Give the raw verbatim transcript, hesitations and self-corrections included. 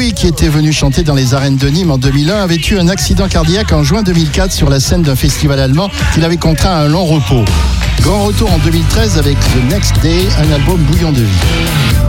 Louis, qui était venu chanter dans les arènes de Nîmes en deux mille un, avait eu un accident cardiaque en juin deux mille quatre sur la scène d'un festival allemand qu'il avait contraint à un long repos. Grand retour en deux mille treize avec The Next Day, un album bouillon de vie.